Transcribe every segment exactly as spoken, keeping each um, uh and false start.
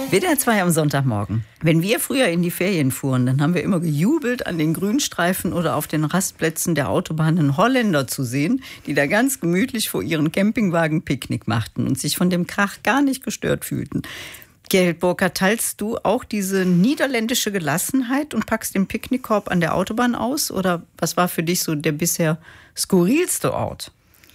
W D R zwei am Sonntagmorgen. Wenn wir früher in die Ferien fuhren, dann haben wir immer gejubelt, an den Grünstreifen oder auf den Rastplätzen der Autobahnen Holländer zu sehen, die da ganz gemütlich vor ihren Campingwagen Picknick machten und sich von dem Krach gar nicht gestört fühlten. Gerhild Burkhardt, teilst du auch diese niederländische Gelassenheit und packst den Picknickkorb an der Autobahn aus? Oder was war für dich so der bisher skurrilste Ort?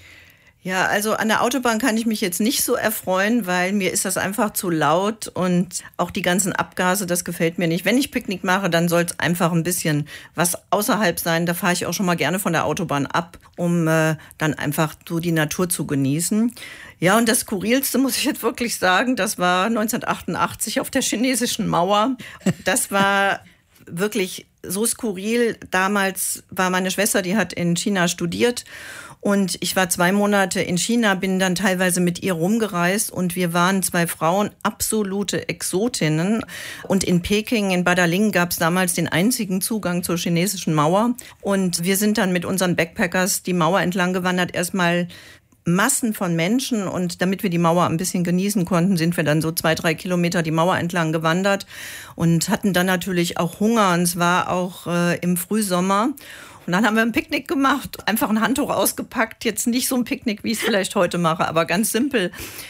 Ja, also an der Autobahn kann ich mich jetzt nicht so erfreuen, weil mir ist das einfach zu laut und auch die ganzen Abgase, das gefällt mir nicht. Wenn ich Picknick mache, dann soll es einfach ein bisschen was außerhalb sein. Da fahre ich auch schon mal gerne von der Autobahn ab, um äh, dann einfach so die Natur zu genießen. Ja, und das Skurrilste, muss ich jetzt wirklich sagen, das war neunzehnhundertachtundachtzig auf der chinesischen Mauer. Das war wirklich so skurril. Damals war meine Schwester, die hat in China studiert. Und ich war zwei Monate in China, bin dann teilweise mit ihr rumgereist und wir waren zwei Frauen, absolute Exotinnen. Und in Peking, in Badaling, gab es damals den einzigen Zugang zur chinesischen Mauer. Und wir sind dann mit unseren Backpackers die Mauer entlang gewandert, erstmal Massen von Menschen. Und damit wir die Mauer ein bisschen genießen konnten, sind wir dann so zwei, drei Kilometer die Mauer entlang gewandert und hatten dann natürlich auch Hunger. Und es war auch äh, im Frühsommer. Und dann haben wir ein Picknick gemacht, einfach ein Handtuch ausgepackt, jetzt nicht so ein Picknick, wie ich es vielleicht heute mache, aber ganz simpel.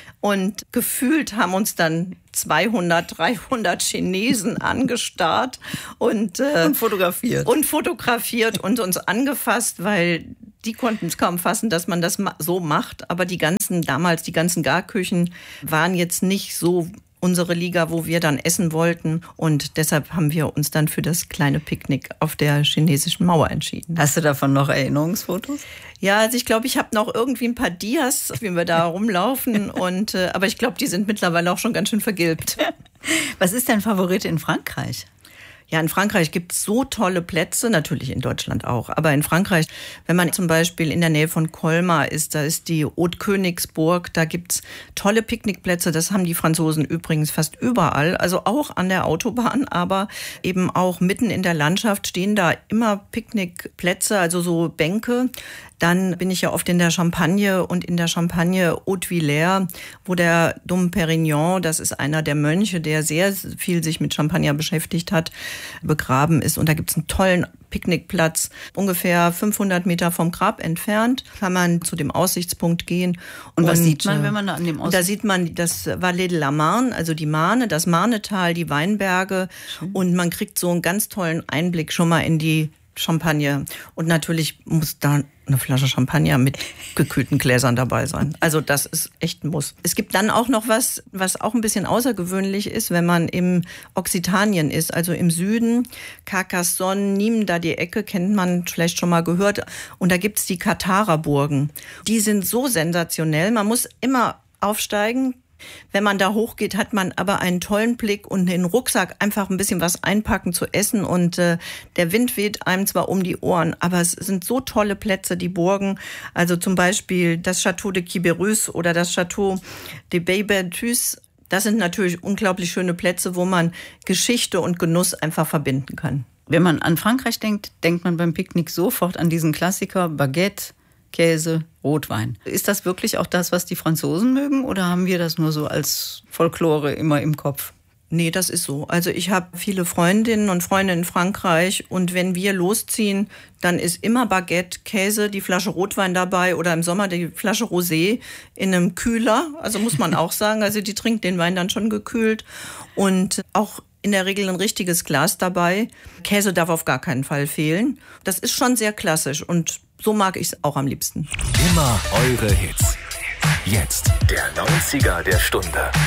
Und gefühlt haben uns dann zweihundert, dreihundert Chinesen angestarrt und, äh, und fotografiert. Und fotografiert und uns angefasst, weil die konnten es kaum fassen, dass man das so macht. Aber die ganzen, damals die ganzen Garküchen waren jetzt nicht so unsere Liga, wo wir dann essen wollten. Und deshalb haben wir uns dann für das kleine Picknick auf der chinesischen Mauer entschieden. Hast du davon noch Erinnerungsfotos? Ja, also ich glaube, ich habe noch irgendwie ein paar Dias, wie wir da rumlaufen. und äh, aber ich glaube, die sind mittlerweile auch schon ganz schön vergilbt. Was ist dein Favorit in Frankreich? Ja, in Frankreich gibt es so tolle Plätze, natürlich in Deutschland auch. Aber in Frankreich, wenn man zum Beispiel in der Nähe von Colmar ist, da ist die Haute-Königsburg, da gibt's tolle Picknickplätze. Das haben die Franzosen übrigens fast überall, also auch an der Autobahn, aber eben auch mitten in der Landschaft stehen da immer Picknickplätze, also so Bänke. Dann bin ich ja oft in der Champagne und in der Champagne Haute-Villers, wo der Dom Pérignon, das ist einer der Mönche, der sehr viel sich mit Champagner beschäftigt hat, begraben ist. Und da gibt es einen tollen Picknickplatz, ungefähr fünfhundert Meter vom Grab entfernt, kann man zu dem Aussichtspunkt gehen. Und was und, sieht man, wenn man da an dem Aussichtspunkt? Da sieht man das Vallée de la Marne, also die Marne, das Marnetal, die Weinberge. Schön. Und man kriegt so einen ganz tollen Einblick schon mal in die Champagne. Und natürlich muss da eine Flasche Champagner mit gekühlten Gläsern dabei sein. Also das ist echt ein Muss. Es gibt dann auch noch was, was auch ein bisschen außergewöhnlich ist, wenn man im Occitanien ist, also im Süden. Carcassonne, Nîmes, da die Ecke, kennt man vielleicht schon mal gehört. Und da gibt's die Katharer-Burgen. Die sind so sensationell. Man muss immer aufsteigen. Wenn man da hochgeht, hat man aber einen tollen Blick und den Rucksack einfach ein bisschen was einpacken zu essen und äh, der Wind weht einem zwar um die Ohren, aber es sind so tolle Plätze, die Burgen, also zum Beispiel das Château de Quiberoux oder das Château de Baie-Berthus. Das sind natürlich unglaublich schöne Plätze, wo man Geschichte und Genuss einfach verbinden kann. Wenn man an Frankreich denkt, denkt man beim Picknick sofort an diesen Klassiker Baguette, Käse, Rotwein. Ist das wirklich auch das, was die Franzosen mögen, oder haben wir das nur so als Folklore immer im Kopf? Nee, das ist so. Also ich habe viele Freundinnen und Freunde in Frankreich und wenn wir losziehen, dann ist immer Baguette, Käse, die Flasche Rotwein dabei oder im Sommer die Flasche Rosé in einem Kühler. Also muss man auch sagen, also die trinkt den Wein dann schon gekühlt und auch in der Regel ein richtiges Glas dabei. Käse darf auf gar keinen Fall fehlen. Das ist schon sehr klassisch und so mag ich es auch am liebsten. Immer eure Hits. Jetzt der neunziger der Stunde.